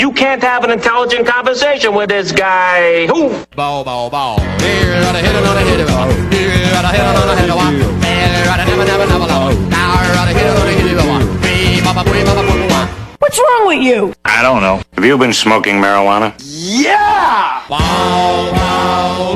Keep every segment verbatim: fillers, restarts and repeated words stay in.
You can't have an intelligent conversation with this guy. Who? Bow, bow, bow. Here, on a hit, on a hit, here, on a hit, on a hit, on a hit, here, on a never, never, never, now, on a hit, on a hit, what's wrong with you? I don't know. Have you been smoking marijuana? Yeah! bow, bow.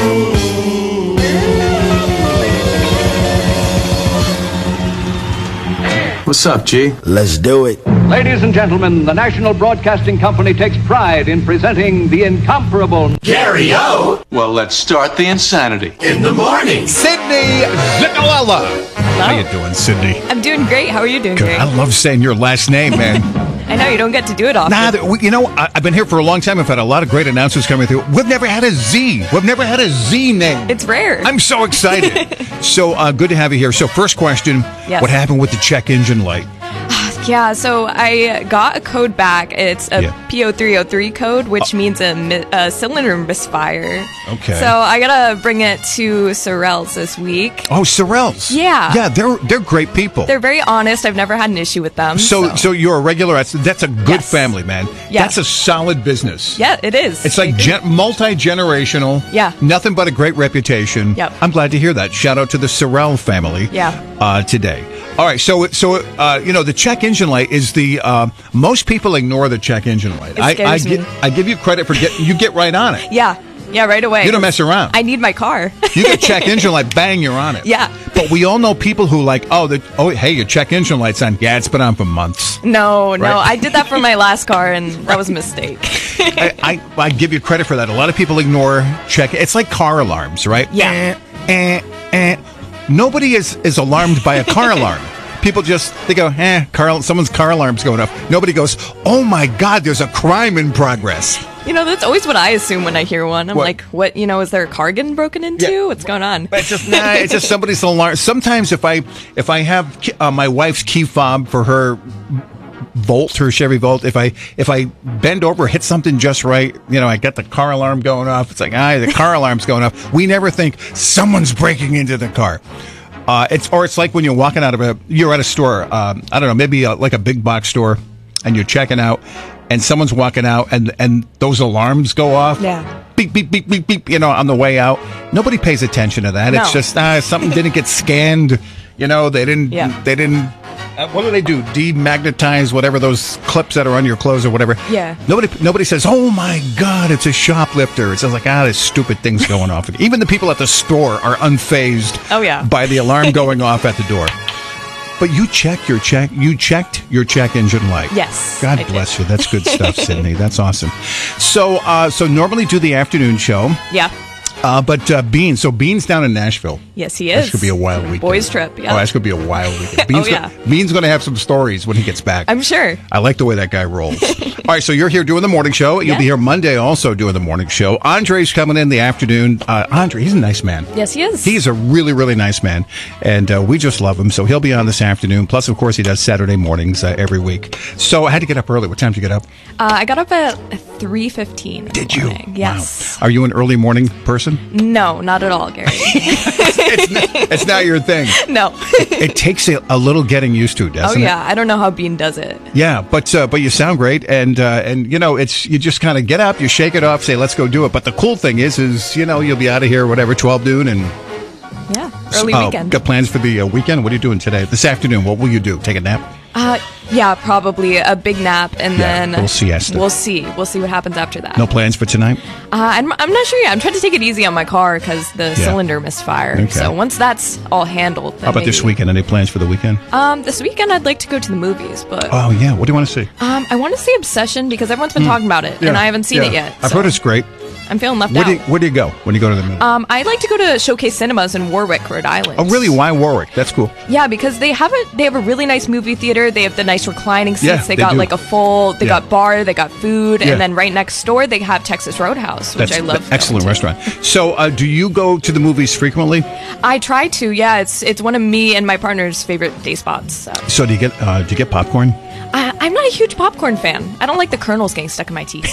What's up, G? Let's do it. Ladies and gentlemen, the National Broadcasting Company takes pride in presenting the incomparable Gary-O! Well, let's start the insanity. In the morning. Sydney Zicolella. How you doing, Sydney? I'm doing great. How are you doing, Good. Gary? I love saying your last name, man. I know, you don't get to do it often. Nah, th- we- you know, I- I've been here for a long time. I've had a lot of great announcers coming through. We've never had a Z. We've never had a Z name. It's rare. I'm so excited. So uh, good to have you here. So first question, Yes. what happened with the check engine light? Yeah, so I got a code back. It's a Yeah. P O three oh three code, which means a, mi- a cylinder misfire. Okay. So I gotta bring it to Sorrells this week. Oh, Sorrells. Yeah. Yeah, they're they're great people. They're very honest. I've never had an issue with them. so, So, so you're a regular. That's, that's a good Yes. family, man. Yeah. That's a solid business. yeah, it is. It's like gen- multi-generational. Yeah. Nothing but a great reputation. Yep. I'm glad to hear that. Shout out to the Sorrell family. Yeah. Uh, today. All right. So, so uh, you know, the check engine light is the uh, most people ignore the check engine light. It I, I, scares gi- me. I give you credit for getting. You get right on it. Yeah, yeah, right away. You don't mess around. I need my car. You get check engine light, bang, you're on it. Yeah. But we all know people who like, oh, the, oh, hey, your check engine light's on. Yeah, it's been on for months. No, no, Right. I did that for my last car, and that was a mistake. I, I, I give you credit for that. A lot of people ignore check. It's like car alarms, right? Yeah. Eh, eh, eh. Nobody is, is alarmed by a car alarm. People just, they go, eh, car, someone's car alarm's going off. Nobody goes, oh my God, there's a crime in progress. You know, that's always what I assume when I hear one. I'm What? like, what, you know, is there a car getting broken into? Yeah. What's going on? But it's just, nah, it's just somebody's alarm. Sometimes if I, if I have ki- uh, my wife's key fob for her Volt, her Chevy Volt, if I, if I bend over, hit something just right, you know, I get the car alarm going off. It's like, ah, the car alarm's going off. We never think someone's breaking into the car. Uh, it's or it's like when you're walking out of a you're at a store. Um, I don't know, maybe a, like a big box store, and you're checking out, and someone's walking out, and and those alarms go off. Yeah. Beep beep beep beep beep. You know, on the way out, nobody pays attention to that. No. It's just ah, something didn't get scanned. You know, they didn't. Yeah. They didn't. Uh, what do they do? Demagnetize whatever those clips that are on your clothes or whatever. Yeah. Nobody. Nobody says, "Oh my God, it's a shoplifter." It's just like ah, there's stupid things going off. Even the people at the store are unfazed. Oh, yeah. By the alarm going off at the door. But you checked your check. You checked your check engine light. Yes, God I did. bless you. That's good stuff, Sydney. That's awesome. So, uh, so normally do the afternoon show. Yeah. Uh, but uh, Beans, so Beans down in Nashville. Yes, he That's is. going to be a wild weekend. Boys trip, yeah. Oh, that's going to be a wild weekend. Beans Oh, yeah. Gonna, Beans going to have some stories when he gets back. I'm sure. I like the way that guy rolls. All right, so you're here doing the morning show. You'll Yeah. be here Monday also doing the morning show. Andre's coming in the afternoon. Uh, Andre, he's a nice man. Yes, he is. He's a really, really nice man, and uh, we just love him. So he'll be on this afternoon. Plus, of course, he does Saturday mornings uh, every week. So I had to get up early. What time did you get up? Uh, I got up at three fifteen. Did you? Yes. Wow. Are you an early morning person? No, not at all, Gary. it's, not, it's not your thing. No. It takes a, a little getting used to, Oh, doesn't yeah. I don't know how Bean does it. it? Yeah, but uh, but you sound great, and uh, and you know it's you just kind of get up, you shake it off, say let's go do it. But the cool thing is, is you know you'll be out of here whatever twelve noon, and Yeah. Early uh, weekend. got plans for the uh, weekend. What are you doing today? This afternoon? What will you do? Take a nap? Uh, yeah, probably a big nap, and Yeah, then little siesta. We'll see. We'll see what happens after that. No plans for tonight? Uh, I'm, I'm not sure yet. I'm trying to take it easy on my car because the Yeah. cylinder misfire. Okay. So once that's all handled, then How about maybe. this weekend? Any plans for the weekend? Um, this weekend I'd like to go to the movies, but Oh yeah, what do you want to see? um, I want to see Obsession because everyone's been talking about it, and I haven't seen Yeah. it yet. I've so heard it's great. I'm feeling left Where out. do you, where do you go when you go to the movie? um, I like to go to Showcase Cinemas in Warwick, Rhode Island. oh really? Why Warwick? That's cool. Yeah, because they have a they have a really nice movie theater. They have the nice reclining seats. Yeah, they, they got do. like a full. They Yeah. got bar. They got food, Yeah. and then right next door they have Texas Roadhouse, which That's I love. an excellent going to. restaurant. So, uh, do you go to the movies frequently? I try to. Yeah, it's it's one of me and my partner's favorite day spots. So. So, do you get uh, do you get popcorn? I, I'm not a huge popcorn fan. I don't like the kernels getting stuck in my teeth.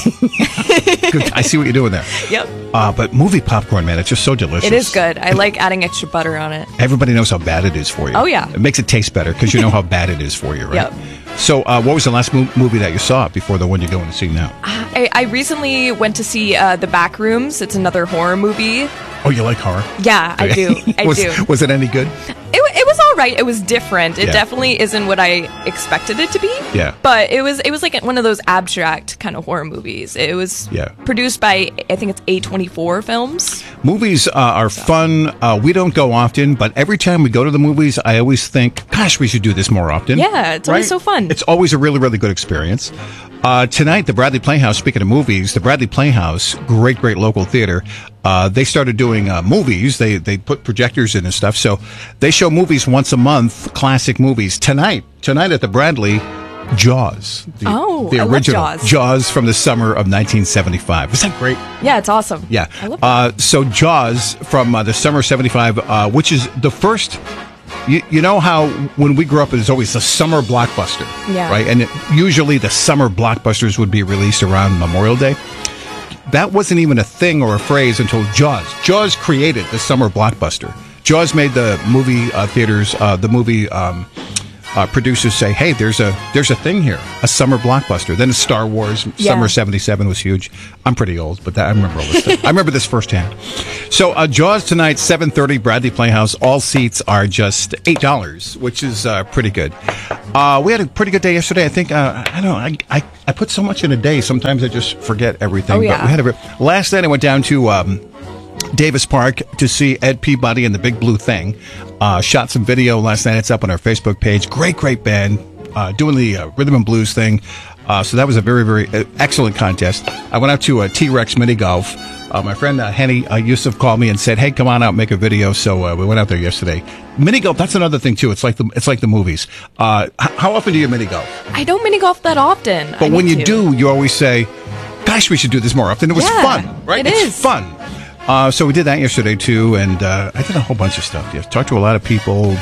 Good. I see what you're doing there. Yep. Uh, but movie popcorn, man, it's just so delicious. It is good. I like adding extra butter on it. Everybody knows how bad it is for you. Oh, yeah. It makes it taste better because you know how bad it is for you, right? Yep. So, uh, what was the last mo- movie that you saw before the one you're going to see now? I, I recently went to see uh, The Backrooms. It's another horror movie. Oh, you like horror? Yeah, I do. I was, do. Was it any good? It, it was all right. It was different. It Yeah. definitely isn't what I expected it to be. Yeah. But it was it was like one of those abstract kind of horror movies. It was Yeah. produced by, I think it's A twenty-four Films. Movies uh, are fun. Uh, we don't go often, but every time we go to the movies, I always think, gosh, we should do this more often. Yeah, it's always so fun. It's always a really, really good experience. Uh, tonight, the Bradley Playhouse, speaking of movies, the Bradley Playhouse, great, great local theater, uh, they started doing uh, movies. They they put projectors in and stuff. So they show movies once a month, classic movies. Tonight, tonight at the Bradley, Jaws. The, Oh, the I love original Jaws. Jaws from the summer of nineteen seventy-five. Is that great? Yeah, it's awesome. Yeah. I love that. Uh, so Jaws from uh, the summer of seventy-five, uh, which is the first. You, you know how when we grew up, there's always a summer blockbuster, Yeah. right? And it, usually the summer blockbusters would be released around Memorial Day. That wasn't even a thing or a phrase until Jaws. Jaws created the summer blockbuster. Jaws made the movie uh, theaters, uh, the movie um, uh, producers say, "Hey, there's a there's a thing here, a summer blockbuster." Then Star Wars, Yeah. summer seventy-seven was huge. I'm pretty old, but that, I remember all this stuff. I remember this firsthand. So uh, Jaws tonight, seven thirty, Bradley Playhouse. All seats are just eight dollars, which is uh, pretty good. Uh, we had a pretty good day yesterday. I think uh, I don't know. I, I I put so much in a day. Sometimes I just forget everything. Oh, yeah. But we had a re- last night. I went down to Um, Davis Park to see Ed Peabody and the Big Blue Thing. Uh, shot some video last night. It's up on our Facebook page. Great, great band uh, doing the uh, rhythm and blues thing. Uh, so that was a very, very uh, excellent contest. I went out to a T-Rex mini golf. Uh, my friend uh, Henny uh, Yusuf called me and said, "Hey, come on out, make a video." So uh, we went out there yesterday. Mini golf. That's another thing too. It's like the it's like the movies. Uh, h- how often do you mini golf? I don't mini golf that often. I But when need you to. do, you always say, "Gosh, we should do this more often." It was Yeah, fun, right? it it's is. fun. Uh, so we did that yesterday too, and uh, I did a whole bunch of stuff. Yeah, talked to a lot of people.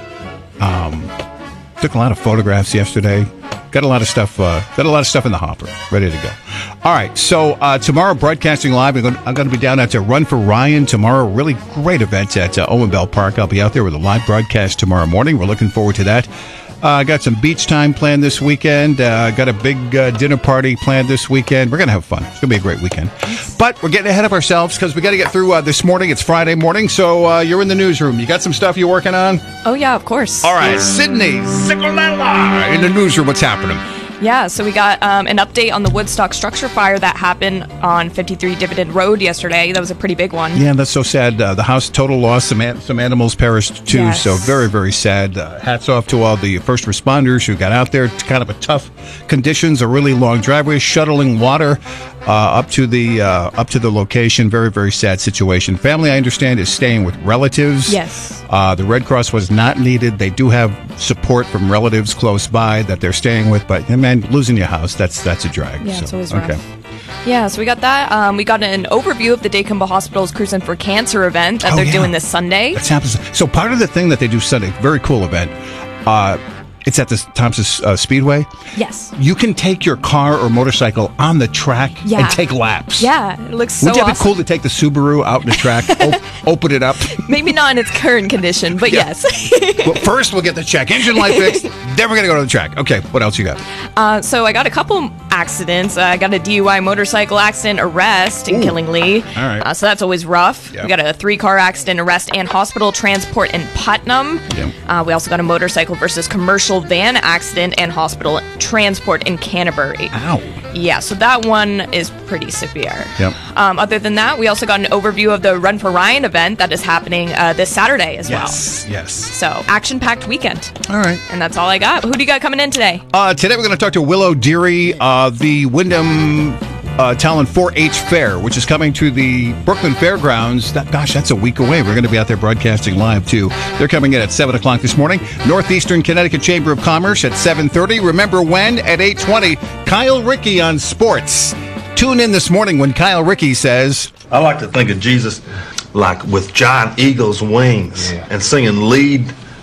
Um, took a lot of photographs yesterday. Got a lot of stuff. Uh, got a lot of stuff in the hopper, ready to go. All right. So uh, tomorrow, broadcasting live. I'm going, I'm going to be down at uh, Run for Ryan tomorrow. Really great event at uh, Owen Bell Park. I'll be out there with a live broadcast tomorrow morning. We're looking forward to that. Uh, got some beach time planned this weekend. Uh, got a big uh, dinner party planned this weekend. We're going to have fun. It's going to be a great weekend. But we're getting ahead of ourselves because we got to get through uh, this morning. It's Friday morning, so uh, you're in the newsroom. You got some stuff you're working on? Oh, yeah, of course. All right, Sydney Sicolella in the newsroom. What's happening? Yeah, so we got um, an update on the Woodstock structure fire that happened on fifty-three Dividend Road yesterday. That was a pretty big one. Yeah, that's so sad. Uh, the house total loss. Some an- some animals perished too. Yes. So very very sad. Uh, hats off to all the first responders who got out there. It's kind of a tough conditions. A really long driveway, shuttling water uh, up to the uh, up to the location. Very very sad situation. Family, I understand, is staying with relatives. Yes. Uh, the Red Cross was not needed. They do have support from relatives close by that they're staying with. But man, losing your house, that's that's a drag. Yeah, so, it's always rough. okay. Yeah, so we got that. Um, we got an overview of the Daycombo Hospital's Cruising for Cancer event that Oh, they're yeah. doing this Sunday. That's happens. So part of the thing that they do Sunday, very cool event. Uh, it's at the Thompson uh, Speedway. Yes. You can take your car or motorcycle on the track Yeah. and take laps. Yeah, it looks so Wouldn't that awesome. be cool to take the Subaru out in the track, op- open it up? Maybe not in its current condition, but Yeah. yes. Well, first we'll get the check engine light fixed, then we're going to go to the track. Okay, what else you got? Uh, so I got a couple accidents. Uh, I got a D U I motorcycle accident arrest in Ooh. Killingly. All right. Uh, so that's always rough. Yeah. We got a three-car accident arrest and hospital transport in Putnam. Yeah. Uh, we also got a motorcycle versus commercial van accident and hospital transport in Canterbury. Ow. Yeah, so that one is pretty severe. Yep. Um, other than that, we also got an overview of the Run for Ryan event that is happening uh, this Saturday as Yes, yes. well. So, action-packed weekend. All right. And that's all I got. Who do you got coming in today? Uh, today we're going to talk to Willow Deary, uh, the Wyndham uh, Talon four H Fair, which is coming to the Brooklyn Fairgrounds. That, gosh, that's a week away. We're going to be out there broadcasting live, too. They're coming in at seven o'clock this morning. Northeastern Connecticut Chamber of Commerce at seven thirty. Remember when? At eight twenty. Kyle Rickey on sports. Tune in this morning when Kyle Rickey says... I like to think of Jesus like with giant eagle's wings and singing lead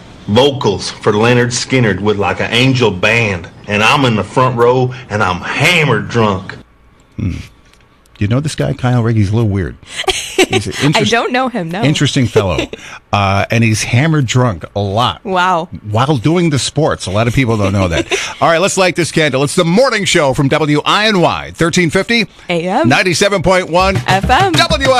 vocals for Leonard Skinner with like an angel band. And I'm in the front row and I'm hammered drunk. You know this guy, Kyle Rickey's a little weird. He's an I interest- don't know him, no. Interesting fellow. Uh, and he's hammered drunk a lot. Wow. While doing the sports. A lot of people don't know that. All right, let's light this candle. It's the morning show from W I N Y, thirteen fifty A M. ninety-seven point one F M. W